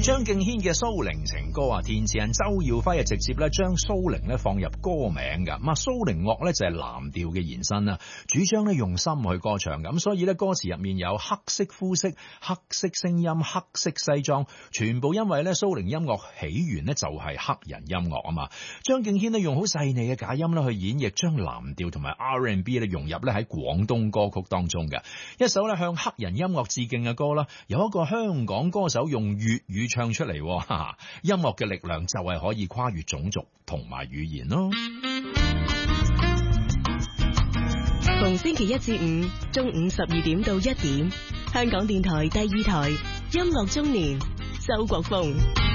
張敬軒嘅蘇寧情歌啊，填詞人周耀輝直接咧將蘇寧咧放入歌名噶。咁啊，蘇寧樂咧就係藍調嘅延伸啦，主張咧用心去歌唱咁，所以咧歌詞入面有黑色膚色、黑色聲音、黑色西裝，全部因為咧蘇寧音樂起源咧就係黑人音樂啊嘛。張敬軒咧用好細膩嘅假音咧去演繹，將藍調同埋 R&B 咧融入咧喺廣東歌曲當中嘅一首咧向黑人音樂致敬嘅歌啦。有一個香港歌手用粵語唱出嚟，音樂嘅力量就係可以跨越種族同埋語言咯。 逢星期一至五中午12點到1點，香港電台第2台音樂中年，周國峰。